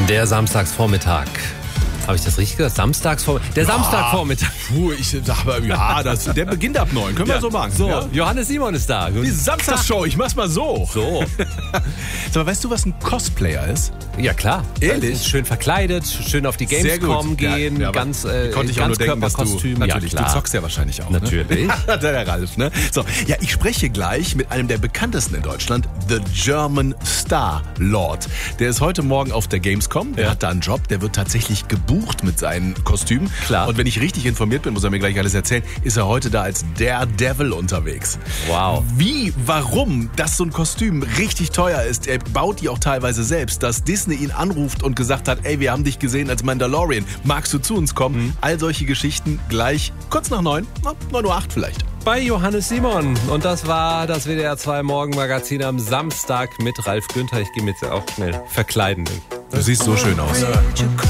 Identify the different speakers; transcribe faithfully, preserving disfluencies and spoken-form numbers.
Speaker 1: Der Samstagsvormittag. Habe ich das richtig gesagt? Samstagsvormittag? Der
Speaker 2: Ja,
Speaker 1: Samstagvormittag.
Speaker 2: Puh, ich sage, ja, das, der beginnt ab neun. Können wir so machen.
Speaker 1: So,
Speaker 2: Ja?
Speaker 1: Johannes Simon ist da.
Speaker 2: Die Samstagsshow, ich mach's mal so.
Speaker 1: So.
Speaker 2: Sag mal, weißt du, was ein Cosplayer ist?
Speaker 1: Ja, klar.
Speaker 2: Ehrlich?
Speaker 1: Schön verkleidet, schön auf die
Speaker 2: Sehr
Speaker 1: Gamescom
Speaker 2: gut.
Speaker 1: gehen,
Speaker 2: Ja, ja,
Speaker 1: ganz, äh,
Speaker 2: konnte ich auch nur denken, dass du,
Speaker 1: Ganzkörperkostüm.
Speaker 2: natürlich,
Speaker 1: ja, klar.
Speaker 2: du zockst ja wahrscheinlich auch.
Speaker 1: Natürlich.
Speaker 2: Ne? Der Ralf, ne? So, ja, ich spreche gleich mit einem der bekanntesten in Deutschland, The German Star Lord. Der ist heute Morgen auf der Gamescom, der
Speaker 1: Ja.
Speaker 2: hat da einen Job, der wird tatsächlich gebucht mit seinen Kostümen.
Speaker 1: Klar.
Speaker 2: Und wenn ich richtig informiert bin, muss er mir gleich alles erzählen, ist er heute da als Daredevil unterwegs.
Speaker 1: Wow.
Speaker 2: Wie, warum das so ein Kostüm richtig teuer ist, er baut die auch teilweise selbst, dass Disney ihn anruft und gesagt hat, ey, wir haben dich gesehen als Mandalorian, magst du zu uns kommen? Mhm. All solche Geschichten gleich kurz nach neun, neun Uhr acht vielleicht.
Speaker 1: Bei Johannes Simon. Und das war das W D R zwei Morgenmagazin am Samstag mit Ralf Günther. Ich gehe mir jetzt auch schnell verkleiden.
Speaker 2: Du siehst so schön aus.